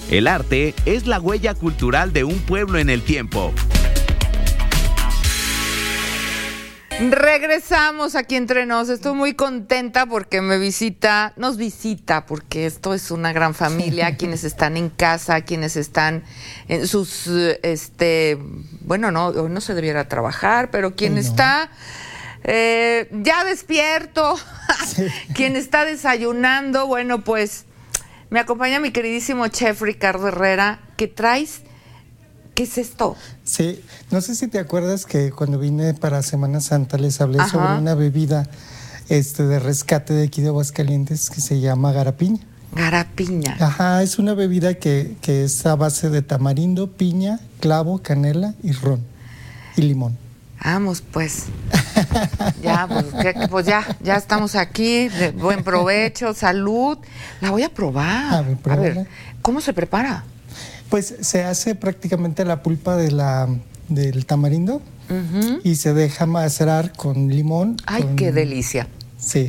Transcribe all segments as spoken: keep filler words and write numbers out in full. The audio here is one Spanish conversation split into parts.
El arte es la huella cultural de un pueblo en el tiempo. Regresamos aquí entre nos. Estoy muy contenta porque me visita, nos visita, porque esto es una gran familia, quienes están en casa, quienes están en sus, este, bueno, no, hoy no se debiera trabajar, pero quien no. está eh, ya despierto, sí. quien está desayunando, bueno, pues me acompaña mi queridísimo chef Ricardo Herrera. ¿Qué traes? ¿Qué es esto? Sí, no sé si te acuerdas que cuando vine para Semana Santa les hablé Ajá. sobre una bebida este, de rescate de aquí de Aguascalientes que se llama garapiña. Garapiña. Ajá, es una bebida que, que es a base de tamarindo, piña, clavo, canela y ron y limón. Vamos, pues. Ya, pues, que, pues ya, ya estamos aquí. De buen provecho, salud. La voy a probar. A ver, a ver, ¿cómo se prepara? Pues se hace prácticamente la pulpa de la, del tamarindo uh-huh. y se deja macerar con limón. ¡Ay, con, qué delicia! Sí.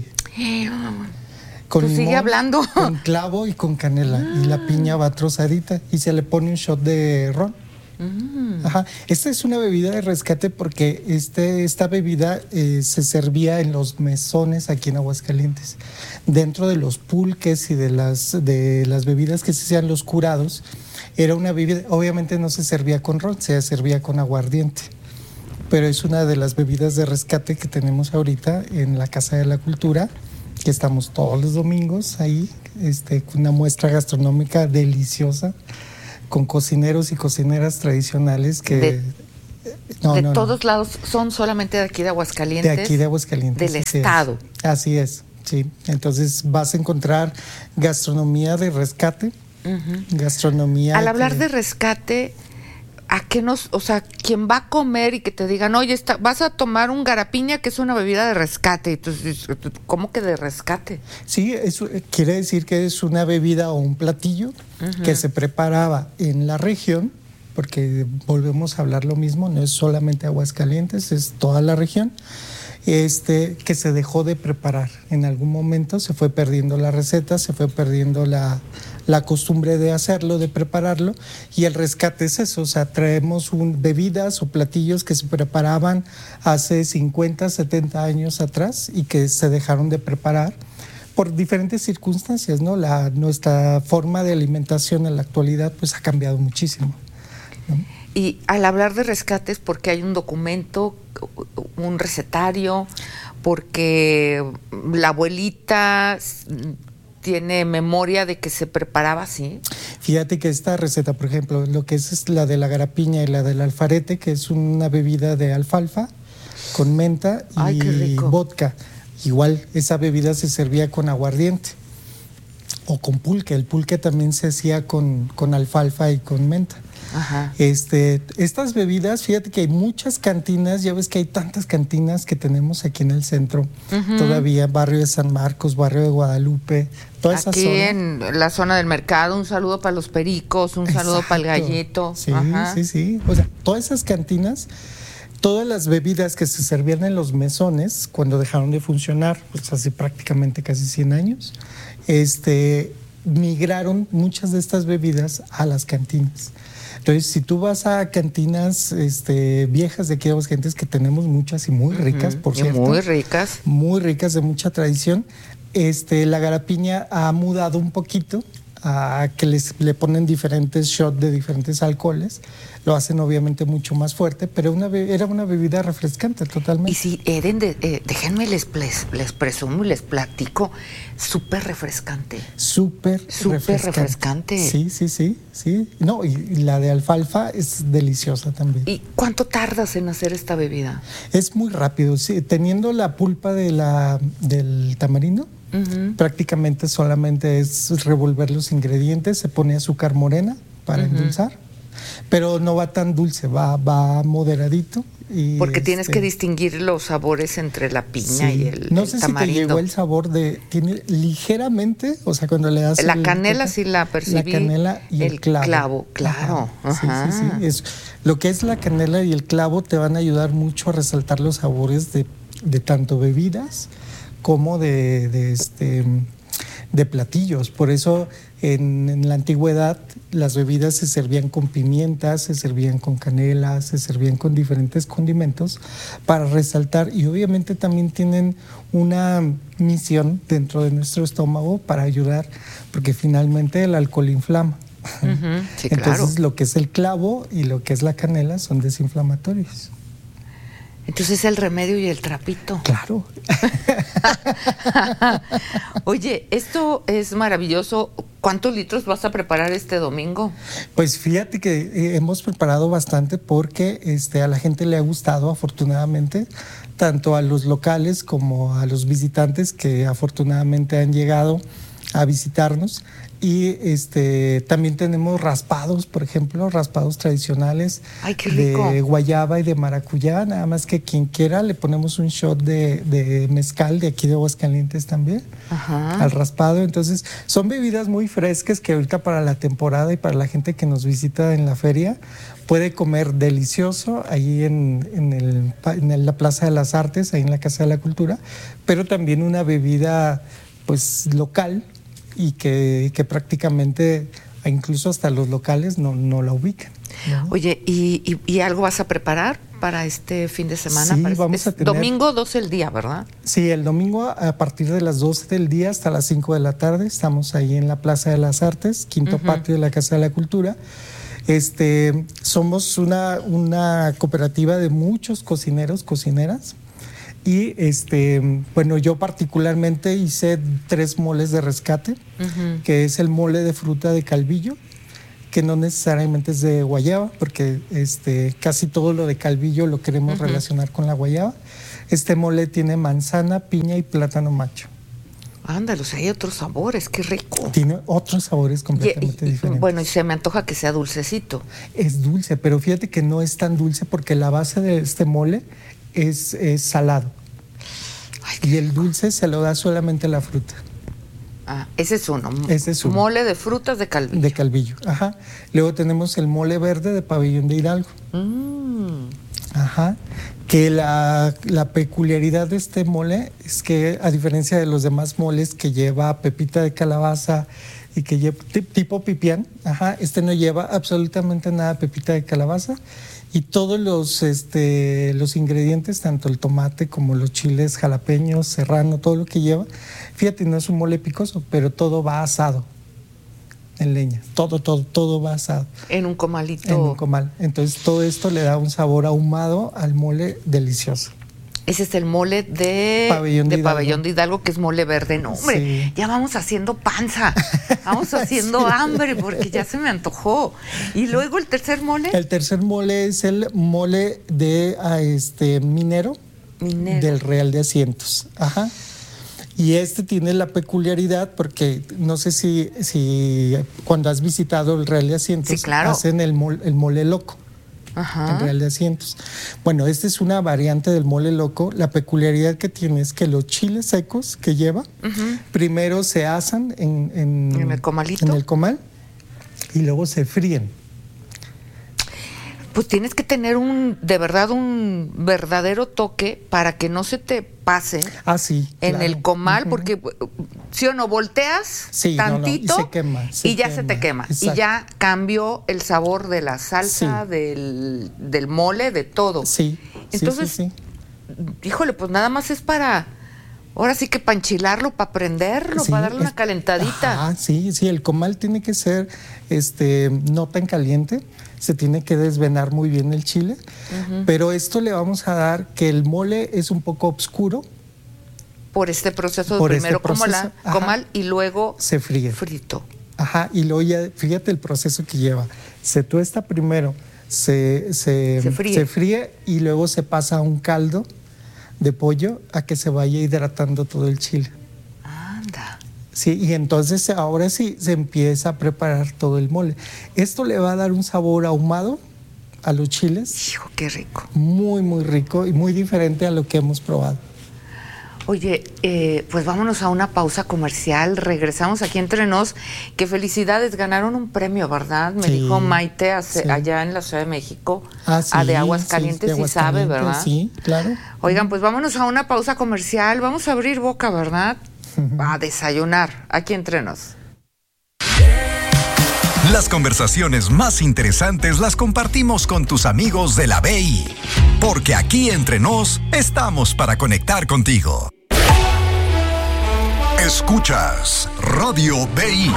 Con Tú limón, sigue hablando. Con clavo y con canela. Ah. Y la piña va trozadita y se le pone un shot de ron. Uh-huh. Ajá. Esta es una bebida de rescate porque este, esta bebida eh, se servía en los mesones aquí en Aguascalientes. Dentro de los pulques y de las, de las bebidas que se hacían los curados, era una bebida, obviamente no se servía con ron, se servía con aguardiente, pero es una de las bebidas de rescate que tenemos ahorita en la Casa de la Cultura, que estamos todos los domingos ahí, este, con una muestra gastronómica deliciosa, con cocineros y cocineras tradicionales que... De, no, de no, todos no. lados, son solamente de aquí de Aguascalientes. De aquí de Aguascalientes. Del así estado. Es. Así es, sí. Entonces vas a encontrar gastronomía de rescate, uh-huh. gastronomía... Al hablar que... de rescate, ¿a qué nos, o sea, quien va a comer y que te digan, oye, está, vas a tomar un garapiña que es una bebida de rescate? Entonces, ¿cómo que de rescate? Sí, eso quiere decir que es una bebida o un platillo uh-huh. que se preparaba en la región, porque volvemos a hablar lo mismo, no es solamente Aguascalientes, es toda la región, este, que se dejó de preparar. En algún momento se fue perdiendo la receta, se fue perdiendo la, la costumbre de hacerlo, de prepararlo, y el rescate es eso, o sea, traemos un, bebidas o platillos que se preparaban hace cincuenta, setenta años atrás y que se dejaron de preparar por diferentes circunstancias, ¿no? La, nuestra forma de alimentación en la actualidad pues ha cambiado muchísimo, ¿no? Y al hablar de rescates, porque hay un documento, un recetario, porque la abuelita tiene memoria de que se preparaba así. Fíjate que esta receta, por ejemplo, lo que es, es la de la garapiña y la del alfarete, que es una bebida de alfalfa con menta y Ay, vodka. Igual, esa bebida se servía con aguardiente o con pulque. El pulque también se hacía con, con alfalfa y con menta. Ajá. Este, estas bebidas, fíjate que hay muchas cantinas, ya ves que hay tantas cantinas que tenemos aquí en el centro, uh-huh. todavía, barrio de San Marcos, barrio de Guadalupe, toda esa aquí zona. En la zona del mercado, un saludo para los pericos, un Exacto. saludo para el gallito. Sí, Ajá. sí, sí, o sea, todas esas cantinas, todas las bebidas que se servían en los mesones, cuando dejaron de funcionar, pues hace prácticamente casi cien años, este, migraron muchas de estas bebidas a las cantinas. Entonces, si tú vas a cantinas este, viejas de aquí de Aguascalientes, que tenemos muchas y muy ricas, uh-huh. por y cierto. Muy ricas. Muy ricas, de mucha tradición. Este, la garapiña ha mudado un poquito a que les, le ponen diferentes shots de diferentes alcoholes. Lo hacen obviamente mucho más fuerte, pero una be- era una bebida refrescante totalmente. Y si Eren, de, eh, déjenme les, les, les presumo y les platico, súper refrescante. Súper refrescante. refrescante. Sí, sí, sí, sí. No, y, y la de alfalfa es deliciosa también. ¿Y cuánto tardas en hacer esta bebida? Es muy rápido, sí. Teniendo la pulpa de la, del tamarindo, uh-huh. prácticamente solamente es revolver los ingredientes, se pone azúcar morena para uh-huh. endulzar. Pero no va tan dulce, va, va moderadito. Y Porque este, tienes que distinguir los sabores entre la piña sí. y el, no el sé tamarindo. Si te llegó el sabor de... Tiene ligeramente, o sea, cuando le das... La el, canela el, sí la percibí. La canela y el, el clavo. clavo, claro. Ajá. Sí, sí, sí. Es, lo que es la canela y el clavo te van a ayudar mucho a resaltar los sabores de, de tanto bebidas como de, de, este, de platillos. Por eso En, en la antigüedad las bebidas se servían con pimientas, se servían con canela, se servían con diferentes condimentos para resaltar, y obviamente también tienen una misión dentro de nuestro estómago para ayudar, porque finalmente el alcohol inflama. Uh-huh, sí, Entonces claro. lo que es el clavo y lo que es la canela son desinflamatorios. Entonces el remedio y el trapito. Claro. Oye, esto es maravilloso. ¿Cuántos litros vas a preparar este domingo? Pues fíjate que eh, hemos preparado bastante porque este, a la gente le ha gustado, afortunadamente, tanto a los locales como a los visitantes que afortunadamente han llegado a visitarnos. Y este también tenemos raspados, por ejemplo, raspados tradicionales. Ay, qué rico. De guayaba y de maracuyá, nada más que quien quiera le ponemos un shot de, de mezcal de aquí de Aguascalientes también. Ajá. Al raspado. Entonces son bebidas muy frescas que ahorita para la temporada y para la gente que nos visita en la feria puede comer delicioso ahí en, en, el, en la Plaza de las Artes, ahí en la Casa de la Cultura, pero también una bebida pues local, y que, que prácticamente incluso hasta los locales no, no la ubican, ¿no? Oye, ¿y, y, ¿y algo vas a preparar para este fin de semana? Sí, para vamos este, a tener... Domingo doce el día, ¿verdad? Sí, el domingo a partir de las doce del día hasta las cinco de la tarde estamos ahí en la Plaza de las Artes, quinto uh-huh. patio de la Casa de la Cultura. Este, somos una, una cooperativa de muchos cocineros, cocineras. Y este, bueno, yo particularmente hice tres moles de rescate, uh-huh. que es el mole de fruta de Calvillo, que no necesariamente es de guayaba, porque este, casi todo lo de Calvillo lo queremos uh-huh. relacionar con la guayaba. Este mole tiene manzana, piña y plátano macho. Ándale, o sea, hay otros sabores, qué rico. Tiene otros sabores completamente y, y, diferentes. Bueno, y se me antoja que sea dulcecito. Es dulce, pero fíjate que no es tan dulce porque la base de este mole es, es salado. Ay, y el dulce se lo da solamente la fruta. Ah, ese es uno. Ese es uno. Mole de frutas de Calvillo. De Calvillo, ajá. Luego tenemos el mole verde de Pabellón de Hidalgo. Mm. Ajá. Que la, la peculiaridad de este mole es que, a diferencia de los demás moles que lleva pepita de calabaza y que lleva tipo pipián, ajá, este no lleva absolutamente nada de pepita de calabaza. Y todos los, este, los ingredientes, tanto el tomate como los chiles jalapeños, serrano, todo lo que lleva, fíjate, no es un mole picoso, pero todo va asado en leña, todo, todo, todo va asado. En un comalito. En un comal. Entonces todo esto le da un sabor ahumado al mole delicioso. Ese es el mole de Pabellón de, de, Pabellón de Hidalgo, que es mole verde. No, hombre, sí. Ya vamos haciendo panza, vamos haciendo sí. hambre, porque ya se me antojó. Y luego el tercer mole. El tercer mole es el mole de a este minero, minero del Real de Asientos. Ajá. Y este tiene la peculiaridad, porque no sé si, si cuando has visitado el Real de Asientos, sí, claro. hacen el mole, el mole loco. Ajá. En Real de Asientos. Bueno, esta es una variante del mole loco. La peculiaridad que tiene es que los chiles secos que lleva, uh-huh. primero se asan en, en, ¿En el comalito? En el comal y luego se fríen. Pues tienes que tener un, de verdad, un verdadero toque para que no se te pase ah, sí, en claro. el comal, uh-huh. porque si o no volteas sí, tantito no, no. Y, se quema, se y ya quema. se te quema. Exacto. Y ya cambió el sabor de la salsa, sí. del, del mole, de todo. Sí. Entonces, sí, sí, sí. híjole, pues nada más es para, ahora sí que para enchilarlo, para prenderlo, sí, para darle es, una calentadita. Ah, sí, sí, el comal tiene que ser este no tan caliente. Se tiene que desvenar muy bien el chile, uh-huh. pero esto le vamos a dar que el mole es un poco oscuro. Por este proceso de Por primero este proceso, comal, comal y luego se fríe. Frito. Ajá, y luego ya, fíjate el proceso que lleva. Se tuesta primero, se, se, se, fríe. se fríe y luego se pasa a un caldo de pollo a que se vaya hidratando todo el chile. Anda. Sí, y entonces ahora sí se empieza a preparar todo el mole. Esto le va a dar un sabor ahumado a los chiles. Hijo, qué rico. Muy, muy rico y muy diferente a lo que hemos probado. Oye, eh, pues vámonos a una pausa comercial. Regresamos aquí entre nos. Qué felicidades, ganaron un premio, ¿verdad? Me sí, dijo Maite hace, sí. allá en la Ciudad de México, ah, sí, a de Aguascalientes, sí, sí sabe, ¿verdad? Sí, claro. Oigan, pues vámonos a una pausa comercial. Vamos a abrir boca, ¿verdad? A desayunar, aquí entre nos. Las conversaciones más interesantes las compartimos con tus amigos de la B I, porque aquí entre nos estamos para conectar contigo. Escuchas Radio B I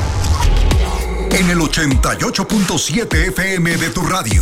en el ochenta y ocho punto siete F M de tu radio.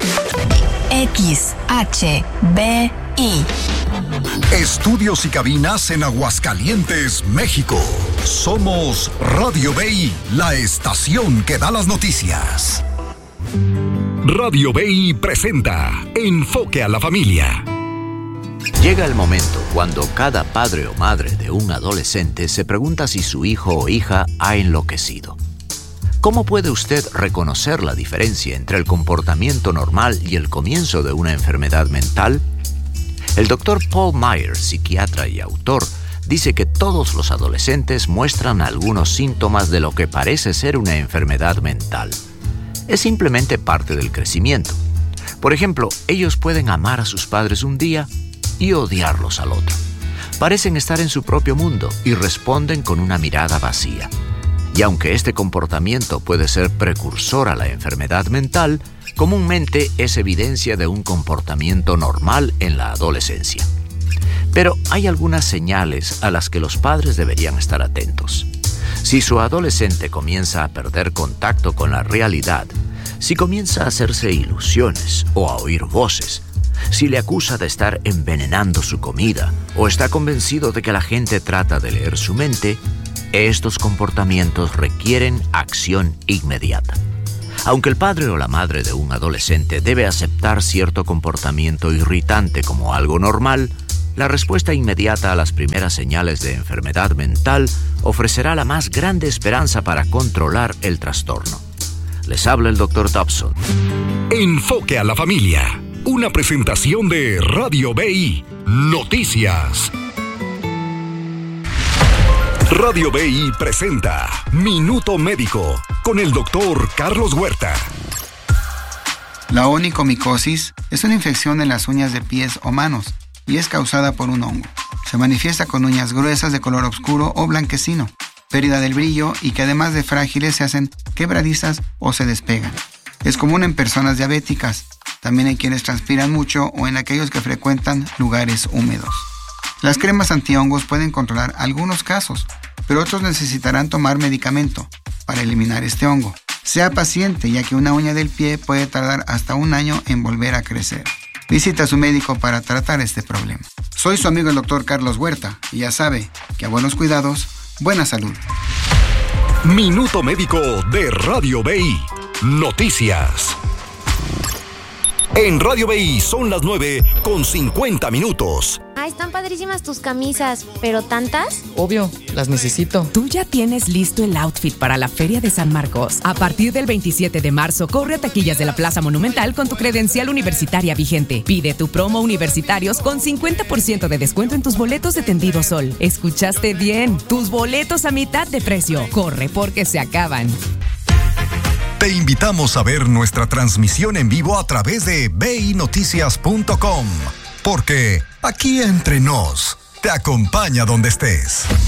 X H B I. Estudios y cabinas en Aguascalientes, México. Somos Radio B I, la estación que da las noticias. Radio B I presenta Enfoque a la Familia. Llega el momento cuando cada padre o madre de un adolescente se pregunta si su hijo o hija ha enloquecido. ¿Cómo puede usted reconocer la diferencia entre el comportamiento normal y el comienzo de una enfermedad mental? El doctor Paul Myers, psiquiatra y autor, dice que todos los adolescentes muestran algunos síntomas de lo que parece ser una enfermedad mental. Es simplemente parte del crecimiento. Por ejemplo, ellos pueden amar a sus padres un día y odiarlos al otro. Parecen estar en su propio mundo y responden con una mirada vacía. Y aunque este comportamiento puede ser precursor a la enfermedad mental, comúnmente es evidencia de un comportamiento normal en la adolescencia. Pero hay algunas señales a las que los padres deberían estar atentos. Si su adolescente comienza a perder contacto con la realidad, si comienza a hacerse ilusiones o a oír voces, si le acusa de estar envenenando su comida o está convencido de que la gente trata de leer su mente, estos comportamientos requieren acción inmediata. Aunque el padre o la madre de un adolescente debe aceptar cierto comportamiento irritante como algo normal, la respuesta inmediata a las primeras señales de enfermedad mental ofrecerá la más grande esperanza para controlar el trastorno. Les habla el doctor Dobson. Enfoque a la familia. Una presentación de Radio B I. Noticias. Radio B I presenta Minuto Médico con el doctor Carlos Huerta. La onicomicosis es una infección en las uñas de pies o manos y es causada por un hongo. Se manifiesta con uñas gruesas de color oscuro o blanquecino, pérdida del brillo y que además de frágiles se hacen quebradizas o se despegan. Es común en personas diabéticas. También hay quienes transpiran mucho o en aquellos que frecuentan lugares húmedos. Las cremas antihongos pueden controlar algunos casos, pero otros necesitarán tomar medicamento para eliminar este hongo. Sea paciente, ya que una uña del pie puede tardar hasta un año en volver a crecer. Visita a su médico para tratar este problema. Soy su amigo el doctor Carlos Huerta y ya sabe que a buenos cuidados, buena salud. Minuto Médico de Radio B I. Noticias. En Radio B I son las nueve con cincuenta minutos. Ah, están padrísimas tus camisas, ¿pero tantas? Obvio, las necesito. Tú ya tienes listo el outfit para la Feria de San Marcos. A partir del veintisiete de marzo, corre a taquillas de la Plaza Monumental con tu credencial universitaria vigente. Pide tu promo universitarios con cincuenta por ciento de descuento en tus boletos de Tendido Sol. ¿Escuchaste bien? Tus boletos a mitad de precio. Corre porque se acaban. Te invitamos a ver nuestra transmisión en vivo a través de b i noticias punto com, porque aquí entre nos te acompaña donde estés.